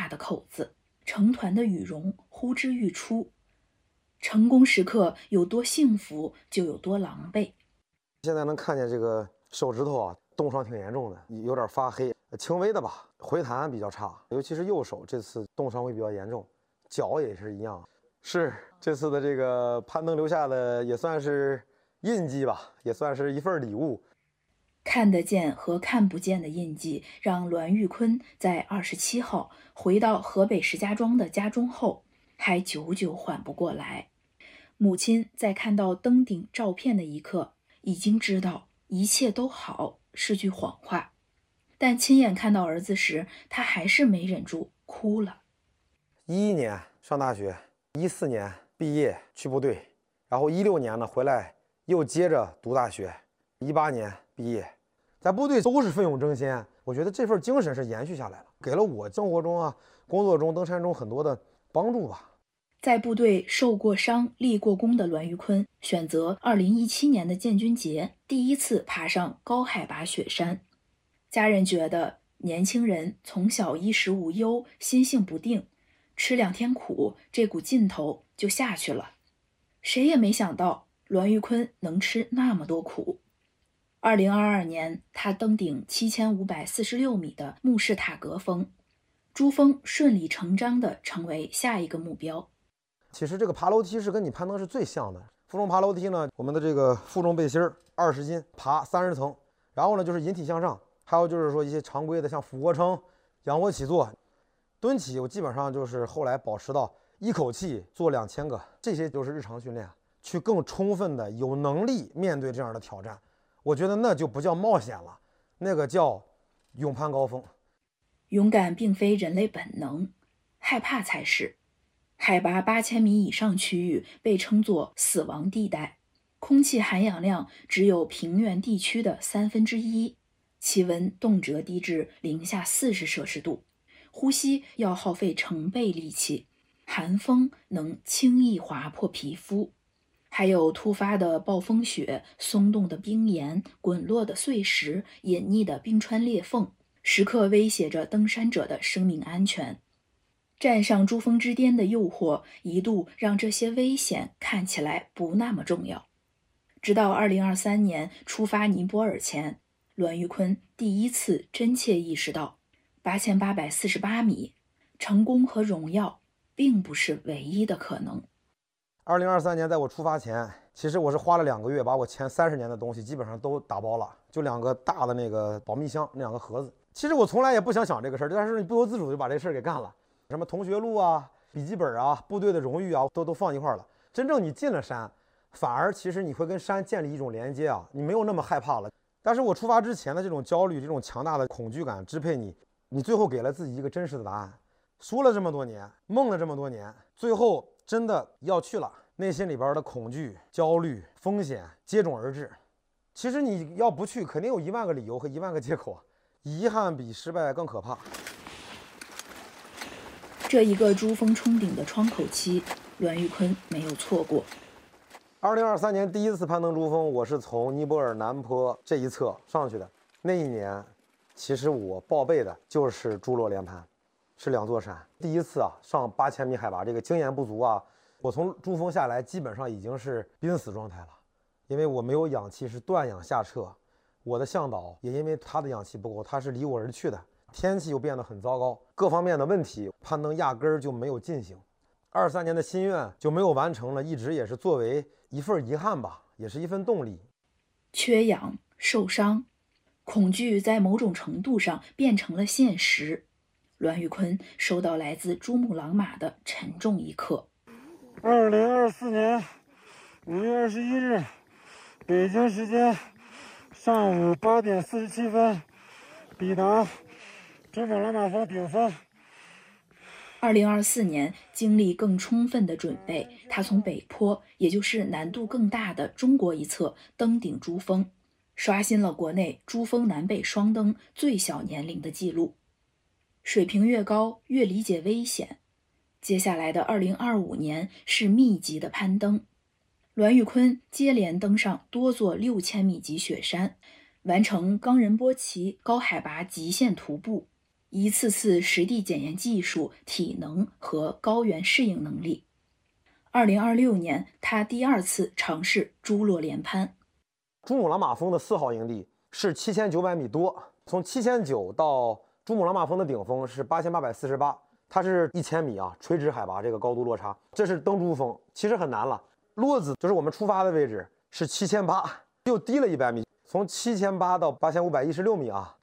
大的口子，成团的羽绒呼之欲出。成功时刻有多幸福，就有多狼狈。 现在能看见这个手指头啊，冻伤挺严重的，有点发黑，轻微的吧，回弹比较差，尤其是右手这次冻伤会比较严重，脚也是一样。是这次的这个攀登留下的也算是印记吧，也算是一份礼物。 看得见和看不见的印记，让栾玉坤在27号回到河北石家庄的家中后，还久久缓不过来。母亲在看到登顶照片的一刻，已经知道一切都好是句谎话，但亲眼看到儿子时，他还是没忍住哭了。 11年上大学，14年毕业去部队，然后16年呢回来又接着读大学，18年毕业，在部队都是奋勇争先。我觉得这份精神是延续下来了，给了我生活中啊、工作中、登山中很多的帮助吧。 在部队受过伤、立过功的栾玉坤，选择2017年的建军节第一次爬上高海拔雪山。家人觉得年轻人从小衣食无忧，心性不定，吃2天苦，这股劲头就下去了。谁也没想到栾玉坤能吃那么多苦。2022年，他登顶7546米的慕士塔格峰，珠峰顺理成章地成为下一个目标。 其实这个爬楼梯是跟你攀登是最像的。负重爬楼梯呢，我们的这个负重背心20斤，爬30层，然后呢就是引体向上，还有就是说一些常规的像俯卧撑、仰卧起坐、蹲起，我基本上就是后来保持到一口气做2000个，这些就是日常训练，去更充分的有能力面对这样的挑战。我觉得那就不叫冒险了，那个叫勇攀高峰。 勇敢并非人类本能，害怕才是。海拔8000米以上区域被称作死亡地带，空气含氧量只有平原地区的1/3，气温动辄低至-40°C，呼吸要耗费成倍力气，寒风能轻易划破皮肤，还有突发的暴风雪、松动的冰岩、滚落的碎石、隐匿的冰川裂缝，时刻威胁着登山者的生命安全。站上珠峰之巅的诱惑一度让这些危险看起来不那么重要。直到2023年出发尼泊尔前，栾玉坤第一次真切意识到8848米，成功和荣耀并不是唯一的可能。 2023年在我出发前，其实我是花了2个月把我前30年的东西基本上都打包了，就2个大的那个保密箱，那2个盒子。其实我从来也不想这个事儿，但是你不由自主就把这事儿给干了。什么同学录啊、笔记本啊、部队的荣誉啊，都放一块了。真正你进了山，反而其实你会跟山建立一种连接啊，你没有那么害怕了。但是我出发之前的这种焦虑、这种强大的恐惧感支配你，你最后给了自己一个真实的答案。说了这么多年，梦了这么多年，最后真的要去了，内心里边的恐惧、焦虑、风险接踵而至。其实你要不去，肯定有1万个理由和1万个借口啊。遗憾比失败更可怕。 这一个珠峰冲顶的窗口期，栾玉坤没有错过。 2023年第一次攀登珠峰，我是从尼泊尔南坡这一侧上去的。那一年，其实我报备的就是珠洛连攀，是2座山。第一次啊，上8000米海拔，这个经验不足啊，我从珠峰下来基本上已经是濒死状态了，因为我没有氧气，是断氧下撤。我的向导也因为他的氧气不够，他是离我而去的。天气又变得很糟糕，各方面的问题，攀登压根儿就没有进行。23年的心愿就没有完成了，一直也是作为一份遗憾吧，也是一份动力。 缺氧、受伤、恐惧在某种程度上变成了现实。栾玉坤收到来自珠穆朗玛的沉重一刻。 2024年5月21日，北京时间上午8点47分，抵达珠穆朗玛峰顶峰。 2024年经历更充分的准备，他从北坡，也就是难度更大的中国一侧登顶珠峰，刷新了国内珠峰南北双登最小年龄的记录。水平越高，越理解危险。接下来的2025年是密集的攀登。栾玉坤接连登上多座6000米级雪山，完成冈仁波齐高海拔极限徒步。 一次次实地检验技术、体能和高原适应能力。2026年，他第2次尝试珠洛连攀。 珠穆朗玛峰的4号营地是7900米多，从7900到珠穆朗玛峰的顶峰是8848，它是1000米啊，垂直海拔这个高度落差。这是登珠峰，其实很难了。落子就是我们出发的位置是7800，又低了100米，从7800到8516米啊。